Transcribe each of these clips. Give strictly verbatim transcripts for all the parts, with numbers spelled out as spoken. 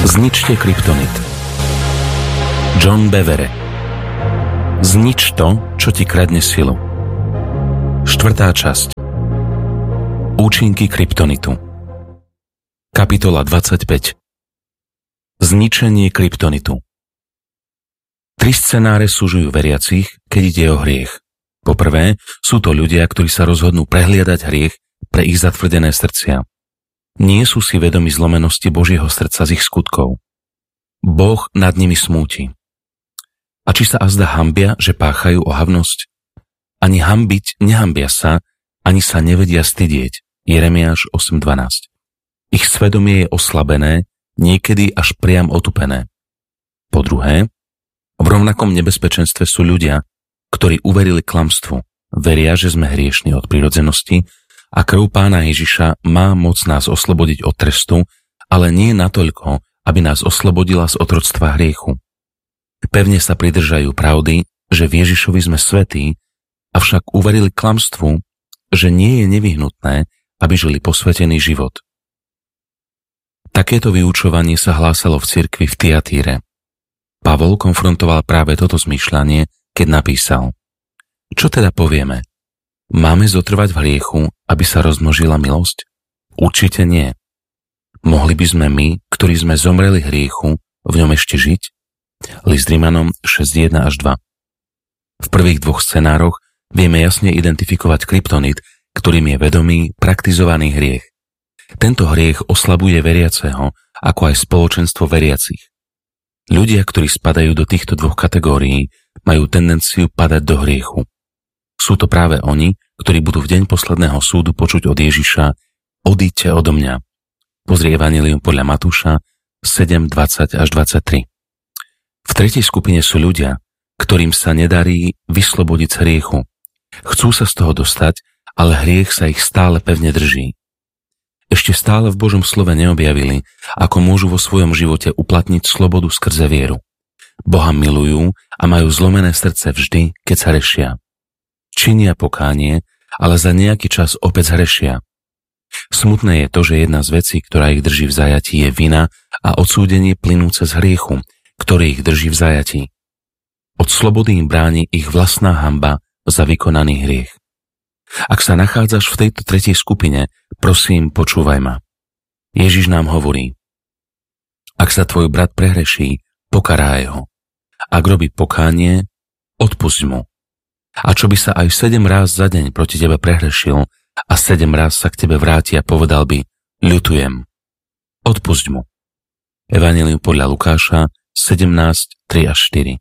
Zničte kryptonit. John Bevere. Znič to, čo ti kradne silu. Štvrtá časť. Účinky kryptonitu. Kapitola dvadsaťpäť. Zničenie kryptonitu. Tri scenáre súžujú veriacich, keď ide o hriech. Po prvé, sú to ľudia, ktorí sa rozhodnú prehliadať hriech pre ich zatvrdené srdcia. Nie sú si vedomi zlomenosti Božieho srdca z ich skutkov. Boh nad nimi smúti. A či sa azda hanbia, že páchajú ohavnosť? Ani hanbiť nehambia sa, ani sa nevedia stydieť. Jeremiáš osem dvanásť. Ich svedomie je oslabené, niekedy až priam otupené. Po druhé, v rovnakom nebezpečenstve sú ľudia, ktorí uverili klamstvu, veria, že sme hriešni od prirodzenosti a krv Pána Ježiša má moc nás oslobodiť od trestu, ale nie natoľko, aby nás oslobodila z otroctva hriechu. Pevne sa pridržajú pravdy, že v Ježišovi sme svätí, avšak uverili klamstvu, že nie je nevyhnutné, aby žili posvätený život. Takéto vyučovanie sa hlásalo v cirkvi v Tiatíre. Pavol konfrontoval práve toto zmýšľanie, keď napísal: Čo teda povieme? Máme zotrvať v hriechu, aby sa rozmnožila milosť? Určite nie. Mohli by sme my, ktorí sme zomreli hriechu, v ňom ešte žiť? List Rimanom šesť jeden až dva. V prvých dvoch scenároch vieme jasne identifikovať kryptonit, ktorým je vedomý, praktizovaný hriech. Tento hriech oslabuje veriaceho, ako aj spoločenstvo veriacich. Ľudia, ktorí spadajú do týchto dvoch kategórií, majú tendenciu padať do hriechu. Sú to práve oni, ktorí budú v deň posledného súdu počuť od Ježiša: Odíďte odo mňa. Pozri Evanjelium podľa Matúša sedem dvadsať až dvadsaťtri. V tretej skupine sú ľudia, ktorým sa nedarí vyslobodiť z hriechu. Chcú sa z toho dostať, ale hriech sa ich stále pevne drží. Ešte stále v Božom slove neobjavili, ako môžu vo svojom živote uplatniť slobodu skrze vieru. Boha milujú a majú zlomené srdce vždy, keď sa hrešia. Činia pokánie, ale za nejaký čas opäť zhrešia. Smutné je to, že jedna z vecí, ktorá ich drží v zajatí, je vina a odsúdenie plynúce z hriechu, ktorý ich drží v zajatí. Od slobody im bráni ich vlastná hanba za vykonaný hriech. Ak sa nachádzaš v tejto tretej skupine, prosím, počúvaj ma. Ježiš nám hovorí: Ak sa tvoj brat prehreší, pokaraj ho. Ak robí pokánie, odpusť mu. A čo by sa aj sedem ráz za deň proti tebe prehrešil a sedem ráz sa k tebe vráti a povedal by: ľutujem, odpusť mu. Evanjelium podľa Lukáša sedemnásť tri až štyri.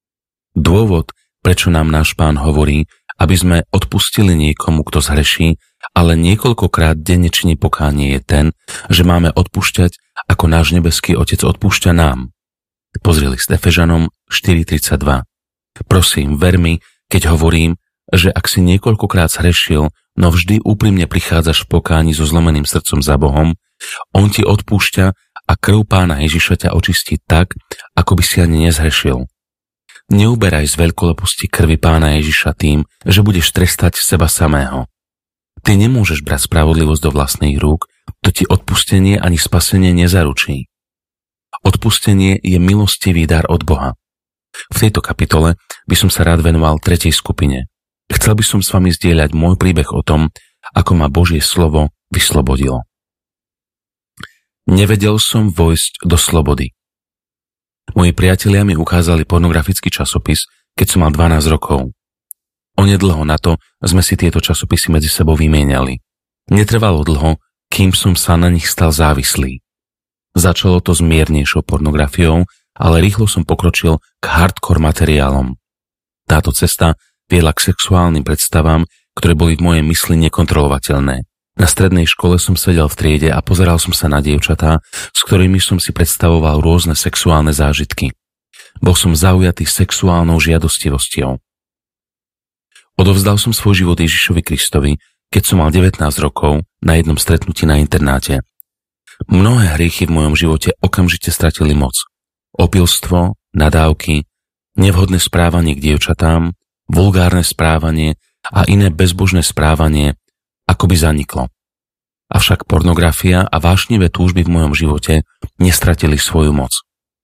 Dôvod, prečo nám náš Pán hovorí, aby sme odpustili niekomu, kto zhreší, ale niekoľkokrát denne činí pokánie, je ten, že máme odpúšťať, ako náš nebeský Otec odpúšťa nám. Pozri list Efežanom štyri tridsaťdva. Prosím, ver mi, keď hovorím, že ak si niekoľkokrát zhrešil, no vždy úprimne prichádzaš v pokáni so zlomeným srdcom za Bohom, on ti odpúšťa a krv Pána Ježiša ťa očistí tak, ako by si ani nezhrešil. Neuberaj z veľkoleposti krvi Pána Ježiša tým, že budeš trestať seba samého. Ty nemôžeš brať spravodlivosť do vlastných rúk, to ti odpustenie ani spasenie nezaručí. Odpustenie je milostivý dar od Boha. V tejto kapitole by som sa rád venoval tretej skupine. Chcel by som s vami zdieľať môj príbeh o tom, ako ma Božie slovo vyslobodilo. Nevedel som vojsť do slobody. Moji priatelia mi ukázali pornografický časopis, keď som mal dvanásť rokov. Onedlho na to sme si tieto časopisy medzi sebou vymieniali. Netrvalo dlho, kým som sa na nich stal závislý. Začalo to s miernejšou pornografiou, ale rýchlo som pokročil k hardcore materiálom. Táto cesta viedla k sexuálnym predstavám, ktoré boli v mojej mysli nekontrolovateľné. Na strednej škole som sedel v triede a pozeral som sa na dievčatá, s ktorými som si predstavoval rôzne sexuálne zážitky. Bol som zaujatý sexuálnou žiadostivosťou. Odovzdal som svoj život Ježišovi Kristovi, keď som mal devätnásť rokov, na jednom stretnutí na internáte. Mnohé hriechy v mojom živote okamžite stratili moc. Opilstvo, nadávky, nevhodné správanie k dievčatám, vulgárne správanie a iné bezbožné správanie akoby zaniklo. Avšak pornografia a vášnivé túžby v mojom živote nestratili svoju moc.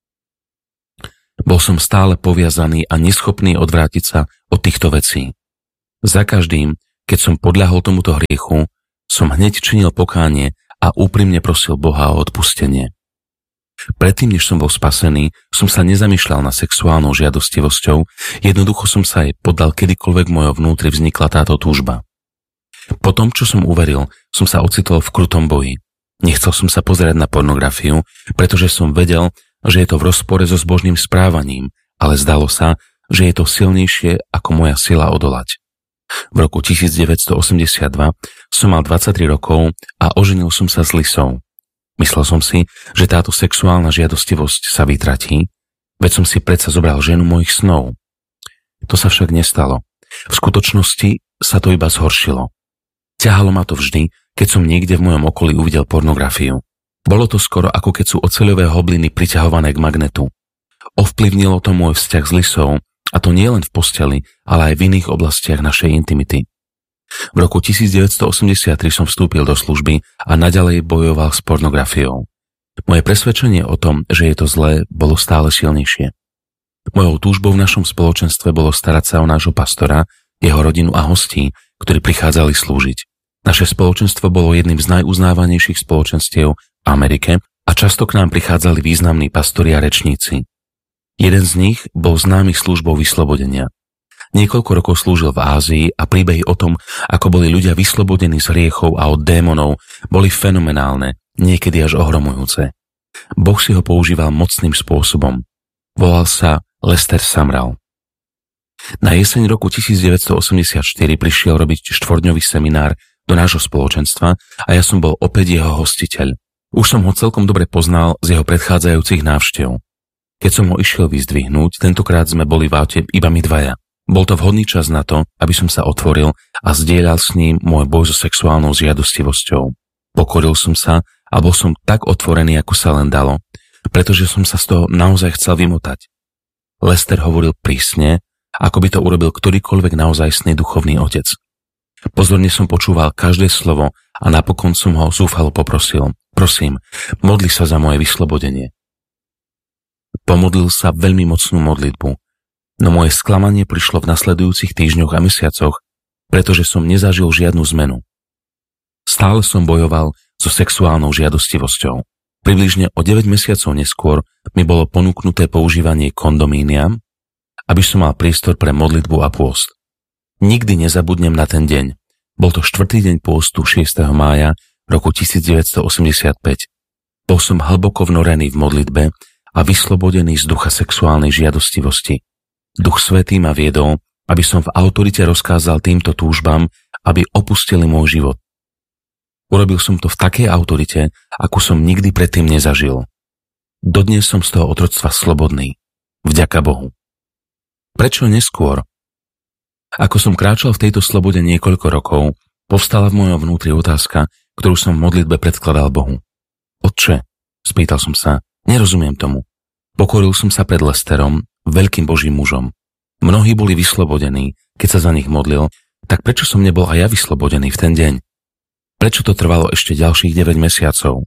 Bol som stále poviazaný a neschopný odvrátiť sa od týchto vecí. Za každým, keď som podľahol tomuto hriechu, som hneď činil pokánie a úprimne prosil Boha o odpustenie. Predtým, než som bol spasený, som sa nezamýšľal nad sexuálnou žiadostivosťou, jednoducho som sa jej poddal, kedykoľvek v mojom vnútri vznikla táto túžba. Po tom, čo som uveril, som sa ocitol v krutom boji. Nechcel som sa pozerať na pornografiu, pretože som vedel, že je to v rozpore so zbožným správaním, ale zdalo sa, že je to silnejšie ako moja sila odolať. V roku devätnásťstoosemdesiatdva som mal dvadsaťtri rokov a oženil som sa s Lisou. Myslel som si, že táto sexuálna žiadostivosť sa vytratí, veď som si predsa zobral ženu mojich snov. To sa však nestalo. V skutočnosti sa to iba zhoršilo. Ťahalo ma to vždy, keď som niekde v mojom okolí uvidel pornografiu. Bolo to skoro ako keď sú oceľové hobliny priťahované k magnetu. Ovplyvnilo to môj vzťah s Lisou, a to nie len v posteli, ale aj v iných oblastiach našej intimity. V roku devätnásťstoosemdesiattri som vstúpil do služby a naďalej bojoval s pornografiou. Moje presvedčenie o tom, že je to zlé, bolo stále silnejšie. Mojou túžbou v našom spoločenstve bolo starať sa o nášho pastora, jeho rodinu a hostí, ktorí prichádzali slúžiť. Naše spoločenstvo bolo jedným z najuznávanejších spoločenstiev v Amerike a často k nám prichádzali významní pastori a rečníci. Jeden z nich bol známy službou vyslobodenia. Niekoľko rokov slúžil v Ázii a príbehy o tom, ako boli ľudia vyslobodení z hriechov a od démonov, boli fenomenálne, niekedy až ohromujúce. Boh si ho používal mocným spôsobom. Volal sa Lester Sumrall. Na jeseň roku devätnásťstoosemdesiatštyri prišiel robiť štvordňový seminár do nášho spoločenstva a ja som bol opäť jeho hostiteľ. Už som ho celkom dobre poznal z jeho predchádzajúcich návštev. Keď som ho išiel vyzdvihnúť, tentokrát sme boli v aute iba my dvaja. Bol to vhodný čas na to, aby som sa otvoril a zdieľal s ním môj boj so sexuálnou žiadostivosťou. Pokoril som sa a bol som tak otvorený, ako sa len dalo, pretože som sa z toho naozaj chcel vymotať. Lester hovoril prísne, ako by to urobil ktorýkoľvek naozajstný duchovný otec. Pozorne som počúval každé slovo a napokon som ho zúfalo poprosil: prosím, modli sa za moje vyslobodenie. Pomodlil sa veľmi mocnú modlitbu, no moje sklamanie prišlo v nasledujúcich týždňoch a mesiacoch, pretože som nezažil žiadnu zmenu. Stále som bojoval so sexuálnou žiadostivosťou. Približne o deväť mesiacov neskôr mi bolo ponúknuté používanie kondomíniam, aby som mal priestor pre modlitbu a pôst. Nikdy nezabudnem na ten deň. Bol to štvrtý deň pôstu šiesteho mája roku devätnásťstoosemdesiatpäť. Bol som hlboko vnorený v modlitbe a vyslobodený z ducha sexuálnej žiadostivosti. Duch Svätý ma viedol, aby som v autorite rozkázal týmto túžbám, aby opustili môj život. Urobil som to v takej autorite, akú som nikdy predtým nezažil. Dodnes som z toho otroctva slobodný. Vďaka Bohu. Prečo neskôr? Ako som kráčal v tejto slobode niekoľko rokov, povstala v mojom vnútri otázka, ktorú som v modlitbe predkladal Bohu. Otče, spýtal som sa, nerozumiem tomu. Pokoril som sa pred Lesterom, veľkým Božím mužom. Mnohí boli vyslobodení, keď sa za nich modlil, tak prečo som nebol aj ja vyslobodený v ten deň? Prečo to trvalo ešte ďalších deväť mesiacov?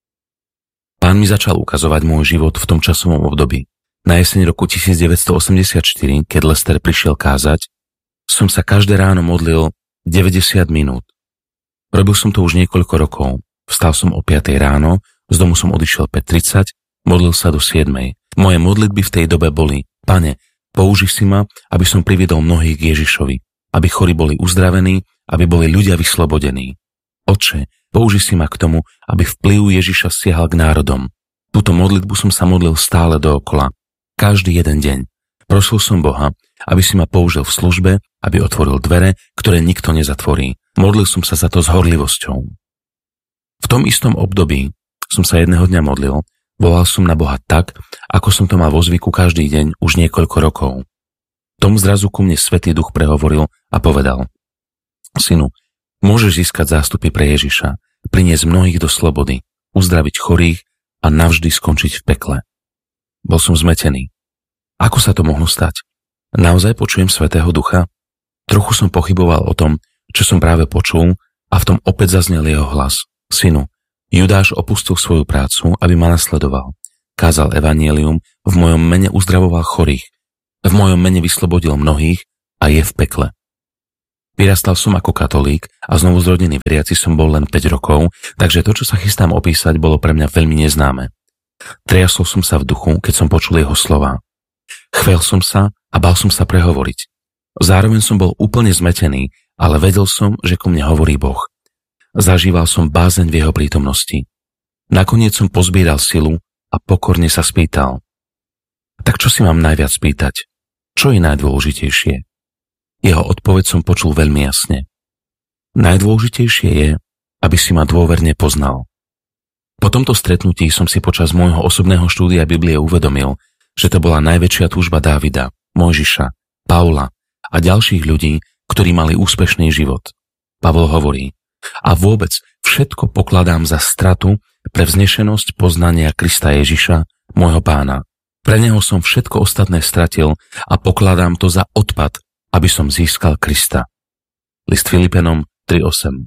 Pán mi začal ukazovať môj život v tom časovom období. Na jeseň roku devätnásťstoosemdesiatštyri, keď Lester prišiel kázať, som sa každé ráno modlil deväťdesiat minút. Robil som to už niekoľko rokov. Vstal som o piatej ráno, z domu som odišiel päť tridsať, modlil sa do siedmej. Moje modlitby v tej dobe boli: Pane, použi si ma, aby som priviedol mnohých k Ježišovi, aby chorí boli uzdravení, aby boli ľudia vyslobodení. Otče, použi si ma k tomu, aby vplyv Ježiša siahal k národom. Túto modlitbu som sa modlil stále dookola. Každý jeden deň. Prosil som Boha, aby si ma použil v službe, aby otvoril dvere, ktoré nikto nezatvorí. Modlil som sa za to s horlivosťou. V tom istom období som sa jedného dňa modlil, volal som na Boha tak, ako som to mal vo zvyku každý deň už niekoľko rokov. Tom zrazu ku mne Svätý Duch prehovoril a povedal: Synu, môžeš získať zástupy pre Ježiša, priniesť mnohých do slobody, uzdraviť chorých a navždy skončiť v pekle. Bol som zmetený. Ako sa to mohlo stať? Naozaj počujem Svätého Ducha? Trochu som pochyboval o tom, čo som práve počul, a v tom opäť zaznel jeho hlas. Synu, Judáš opustil svoju prácu, aby ma nasledoval. Kázal evanjelium, v mojom mene uzdravoval chorých, v mojom mene vyslobodil mnohých a je v pekle. Vyrastal som ako katolík a znovu zrodený veriaci som bol len päť rokov, takže to, čo sa chystám opísať, bolo pre mňa veľmi neznáme. Triasol som sa v duchu, keď som počul jeho slová. Chvel som sa a bál som sa prehovoriť. Zároveň som bol úplne zmetený, ale vedel som, že ku mne hovorí Boh. Zažíval som bázeň v jeho prítomnosti. Nakoniec som pozbieral silu a pokorne sa spýtal. Tak čo si mám najviac spýtať? Čo je najdôležitejšie? Jeho odpoveď som počul veľmi jasne. Najdôležitejšie je, aby si ma dôverne poznal. Po tomto stretnutí som si počas môjho osobného štúdia Biblie uvedomil, že to bola najväčšia túžba Dávida, Mojžiša, Paula a ďalších ľudí, ktorí mali úspešný život. Pavol hovorí, a vôbec všetko pokladám za stratu pre vznešenosť poznania Krista Ježiša, môjho pána. Pre neho som všetko ostatné stratil a pokladám to za odpad, aby som získal Krista. List Filipenom tri osem.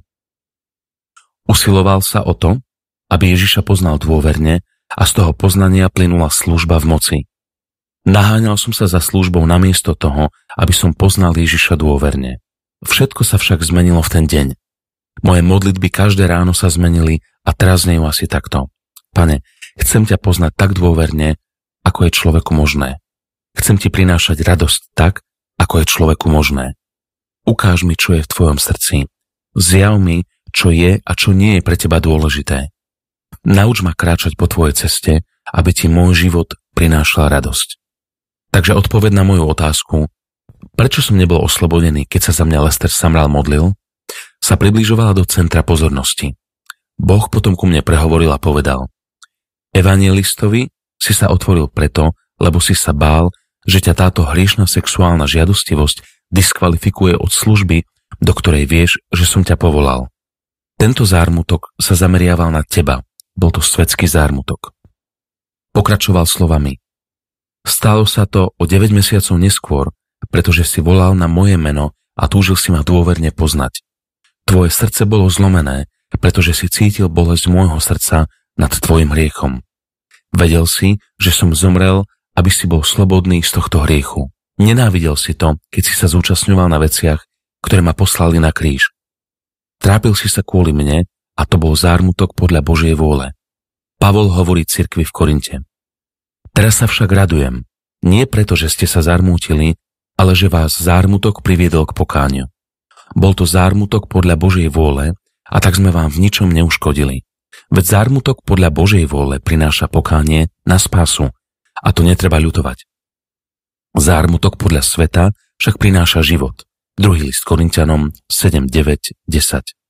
Usiloval sa o to, aby Ježiša poznal dôverne a z toho poznania plynula služba v moci. Naháňal som sa za službou namiesto toho, aby som poznal Ježiša dôverne. Všetko sa však zmenilo v ten deň. Moje modlitby každé ráno sa zmenili a teraz znejú asi takto. Pane, chcem ťa poznať tak dôverne, ako je človeku možné. Chcem ti prinášať radosť tak, ako je človeku možné. Ukáž mi, čo je v tvojom srdci. Zjav mi, čo je a čo nie je pre teba dôležité. Nauč ma kráčať po tvojej ceste, aby ti môj život prinášal radosť. Takže odpoveď na moju otázku, prečo som nebol oslobodený, keď sa za mňa Lester Sumrall modlil, sa približovala do centra pozornosti. Boh potom ku mne prehovoril a povedal, evanjelistovi si sa otvoril preto, lebo si sa bál, že ťa táto hriešna sexuálna žiadostivosť diskvalifikuje od služby, do ktorej vieš, že som ťa povolal. Tento zármutok sa zameriaval na teba. Bol to svetský zármutok. Pokračoval slovami. Stalo sa to o deväť mesiacov neskôr, pretože si volal na moje meno a túžil si ma dôverne poznať. Tvoje srdce bolo zlomené, pretože si cítil bolesť môjho srdca nad tvojim hriechom. Vedel si, že som zomrel, aby si bol slobodný z tohto hriechu. Nenávidel si to, keď si sa zúčastňoval na veciach, ktoré ma poslali na kríž. Trápil si sa kvôli mne a to bol zármutok podľa Božej vôle. Pavol hovorí cirkvi v Korinte. Teraz sa však radujem, nie preto, že ste sa zarmútili, ale že vás zármutok priviedol k pokániu. Bol to zármutok podľa Božej vôle a tak sme vám v ničom neuškodili. Veď zármutok podľa Božej vôle prináša pokánie na spásu a to netreba ľutovať. Zármutok podľa sveta však prináša život. Druhý list Korinťanom sedem, deväť, desať.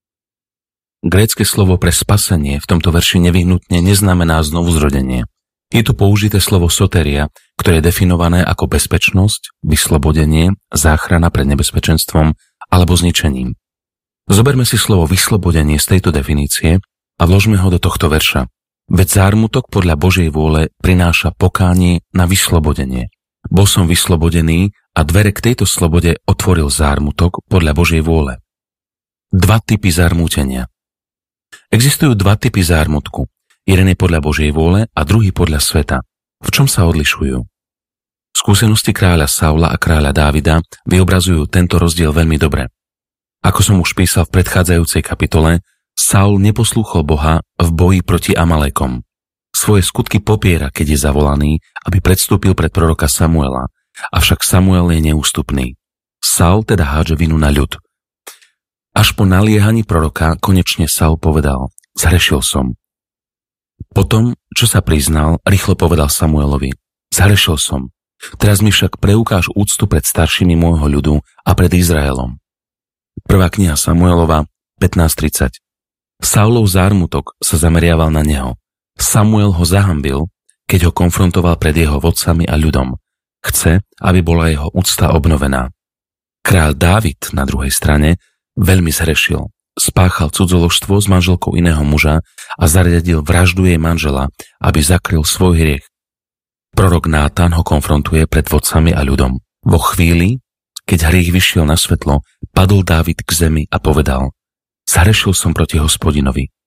Grécke slovo pre spasenie v tomto verši nevyhnutne neznamená znovuzrodenie. Je tu použité slovo soteria, ktoré je definované ako bezpečnosť, vyslobodenie, záchrana pred nebezpečenstvom alebo zničením. Zoberme si slovo vyslobodenie z tejto definície a vložme ho do tohto verša. Veď zármutok podľa Božej vôle prináša pokánie na vyslobodenie. Bol som vyslobodený a dvere k tejto slobode otvoril zármutok podľa Božej vôle. Dva typy zármutenia. Existujú dva typy zármutku. Jeden je podľa Božej vôle a druhý podľa sveta. V čom sa odlišujú? Skúsenosti kráľa Saula a kráľa Dávida vyobrazujú tento rozdiel veľmi dobre. Ako som už písal v predchádzajúcej kapitole, Saul neposlúchol Boha v boji proti Amalékom. Svoje skutky popiera, keď je zavolaný, aby predstúpil pred proroka Samuela, avšak Samuel je neústupný. Saul teda hádže vinu na ľud. Až po naliehaní proroka konečne Saul povedal, zhrešil som. Potom, čo sa priznal, rýchlo povedal Samuelovi, zhrešil som. Teraz mi však preukáž úctu pred staršími môjho ľudu a pred Izraelom. Prvá kniha Samuelova pätnásť tridsať. Saulov zármutok sa zameriaval na neho. Samuel ho zahambil, keď ho konfrontoval pred jeho vodcami a ľudom. Chce, aby bola jeho úcta obnovená. Kráľ Dávid na druhej strane veľmi zhrešil. Spáchal cudzoložstvo s manželkou iného muža a zariadil vraždu jej manžela, aby zakryl svoj hriech. Prorok Nátan ho konfrontuje pred vodcami a ľudom. Vo chvíli, keď hriech vyšiel na svetlo, padol Dávid k zemi a povedal, zhrešil som proti Hospodinovi.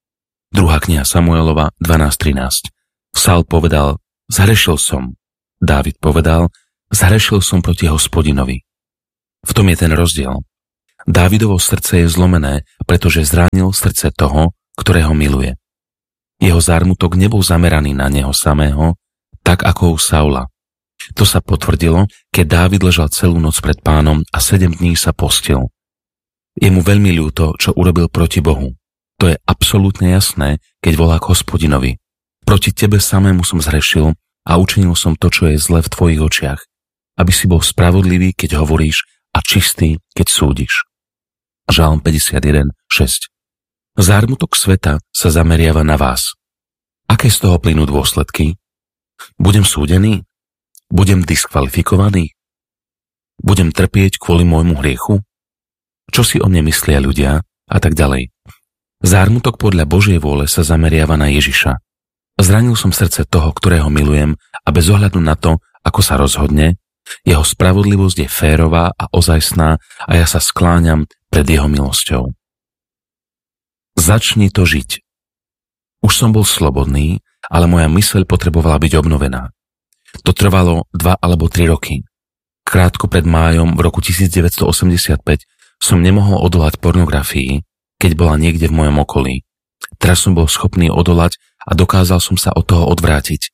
Druhá kniha Samuelova dvanásť trinásť. Saul povedal, zhrešil som. Dávid povedal, zhrešil som proti Hospodinovi. V tom je ten rozdiel. Dávidovo srdce je zlomené, pretože zranil srdce toho, ktorého miluje. Jeho zármutok nebol zameraný na neho samého, tak ako u Saula. To sa potvrdilo, keď Dávid ležal celú noc pred Pánom a sedem dní sa postil. Je mu veľmi ľúto, čo urobil proti Bohu. To je absolútne jasné, keď volá k Hospodinovi. Proti tebe samému som zhrešil a učinil som to, čo je zle v tvojich očiach, aby si bol spravodlivý, keď hovoríš, a čistý, keď súdiš. Žalm päťdesiatjeden šesť. Zármutok sveta sa zameriava na vás. Aké z toho plynú dôsledky? Budem súdený? Budem diskvalifikovaný? Budem trpieť kvôli môjmu hriechu? Čo si o mne myslia ľudia? A tak ďalej. Zármutok podľa Božej vôle sa zameriava na Ježiša. Zranil som srdce toho, ktorého milujem a bez ohľadu na to, ako sa rozhodne, jeho spravodlivosť je férová a ozajstná a ja sa skláňam pred jeho milosťou. Začni to žiť. Už som bol slobodný, ale moja myseľ potrebovala byť obnovená. To trvalo dva alebo tri roky. Krátko pred májom v roku devätnásťstoosemdesiatpäť som nemohol odolať pornografii, keď bola niekde v mojom okolí. Teraz som bol schopný odolať a dokázal som sa od toho odvrátiť.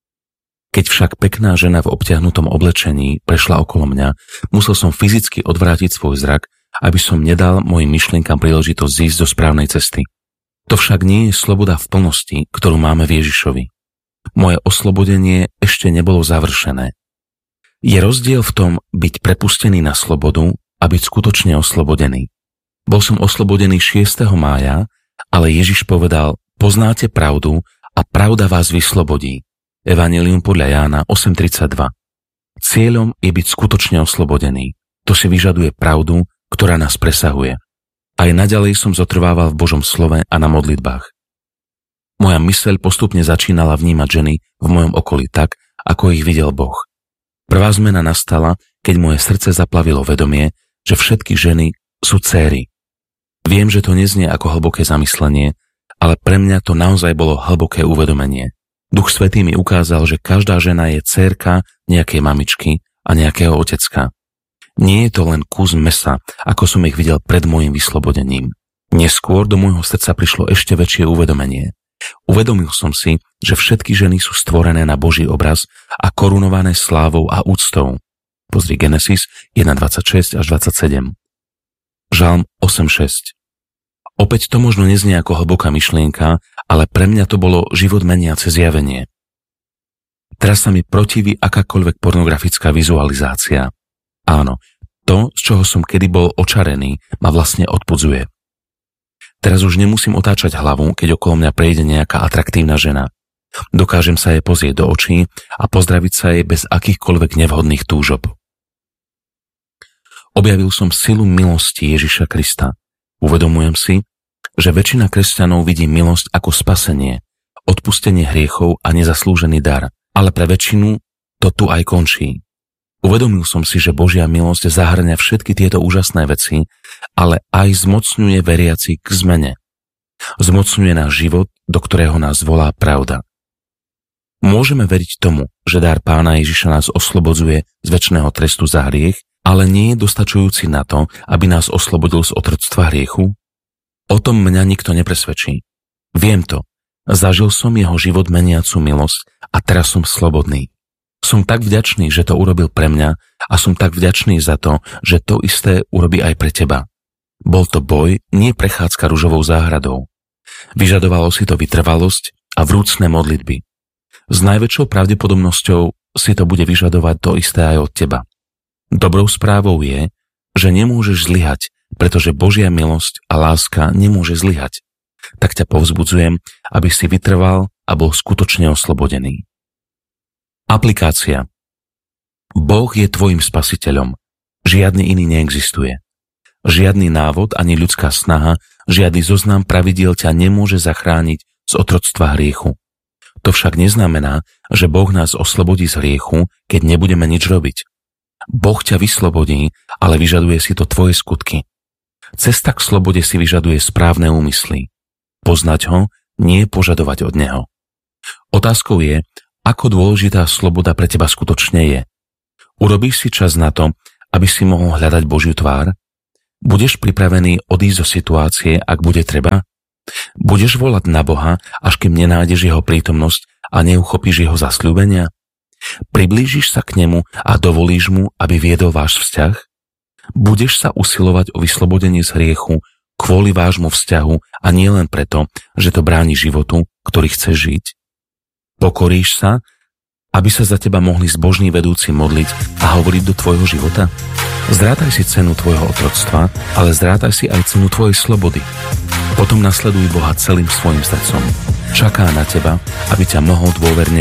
Keď však pekná žena v obťahnutom oblečení prešla okolo mňa, musel som fyzicky odvrátiť svoj zrak, aby som nedal mojim myšlienkam príležitosť zísť do správnej cesty. To však nie je sloboda v plnosti, ktorú máme v Ježišovi. Moje oslobodenie ešte nebolo završené. Je rozdiel v tom byť prepustený na slobodu a byť skutočne oslobodený. Bol som oslobodený šiesteho mája, ale Ježiš povedal, poznáte pravdu a pravda vás vyslobodí. Evanjelium podľa Jána osem tridsaťdva. Cieľom je byť skutočne oslobodený. To si vyžaduje pravdu, ktorá nás presahuje. Aj naďalej som zotrvával v Božom slove a na modlitbách. Moja myseľ postupne začínala vnímať ženy v mojom okolí tak, ako ich videl Boh. Prvá zmena nastala, keď moje srdce zaplavilo vedomie, že všetky ženy sú dcéry. Viem, že to neznie ako hlboké zamyslenie, ale pre mňa to naozaj bolo hlboké uvedomenie. Duch Svätý mi ukázal, že každá žena je dcérka nejakej mamičky a nejakého otecka. Nie je to len kus mesa, ako som ich videl pred môjim vyslobodením. Neskôr do môjho srdca prišlo ešte väčšie uvedomenie. Uvedomil som si, že všetky ženy sú stvorené na Boží obraz a korunované slávou a úctou. Pozri Genesis jeden dvadsaťšesť až dvadsaťsedem. Žalm osem šesť. Opäť to možno neznie ako hlboká myšlienka, ale pre mňa to bolo život meniace zjavenie. Teraz sa mi protiví akákoľvek pornografická vizualizácia. Áno, to, z čoho som kedy bol očarený, ma vlastne odpudzuje. Teraz už nemusím otáčať hlavu, keď okolo mňa prejde nejaká atraktívna žena. Dokážem sa jej pozrieť do očí a pozdraviť sa jej bez akýchkoľvek nevhodných túžob. Objavil som silu milosti Ježiša Krista. Uvedomujem si, že väčšina kresťanov vidí milosť ako spasenie, odpustenie hriechov a nezaslúžený dar, ale pre väčšinu to tu aj končí. Uvedomil som si, že Božia milosť zahŕňa všetky tieto úžasné veci, ale aj zmocňuje veriaci k zmene. Zmocňuje náš život, do ktorého nás volá pravda. Môžeme veriť tomu, že dar Pána Ježiša nás oslobodzuje z večného trestu za hriech, ale nie je dostačujúci na to, aby nás oslobodil z otroctva hriechu? O tom mňa nikto nepresvedčí. Viem to. Zažil som jeho život meniacu milosť a teraz som slobodný. Som tak vďačný, že to urobil pre mňa a som tak vďačný za to, že to isté urobí aj pre teba. Bol to boj, nie prechádzka ružovou záhradou. Vyžadovalo si to vytrvalosť a vrúcne modlitby. S najväčšou pravdepodobnosťou si to bude vyžadovať to isté aj od teba. Dobrou správou je, že nemôžeš zlyhať, pretože Božia milosť a láska nemôže zlyhať. Tak ťa povzbudzujem, aby si vytrval a bol skutočne oslobodený. Aplikácia. Boh je tvojim spasiteľom. Žiadny iný neexistuje. Žiadny návod ani ľudská snaha, žiadny zoznam pravidiel ťa nemôže zachrániť z otroctva hriechu. To však neznamená, že Boh nás oslobodí z hriechu, keď nebudeme nič robiť. Boh ťa vyslobodí, ale vyžaduje si to tvoje skutky. Cesta k slobode si vyžaduje správne úmysly. Poznať ho, nie požadovať od neho. Otázkou je, ako dôležitá sloboda pre teba skutočne je. Urobíš si čas na to, aby si mohol hľadať Božiu tvár? Budeš pripravený odísť zo situácie, ak bude treba? Budeš volať na Boha, až kým nenájdeš jeho prítomnosť a neuchopíš jeho zasľúbenia? Priblížiš sa k nemu a dovolíš mu, aby viedol váš vzťah? Budeš sa usilovať o vyslobodenie z hriechu kvôli vášmu vzťahu a nie len preto, že to bráni životu, ktorý chceš žiť? Pokoríš sa, aby sa za teba mohli zbožní vedúci modliť a hovoriť do tvojho života? Zrátaj si cenu tvojho otroctva, ale zrátaj si aj cenu tvojej slobody. Potom nasleduj Boha celým svojim srdcom. Čaká na teba, aby ťa mohol dôverne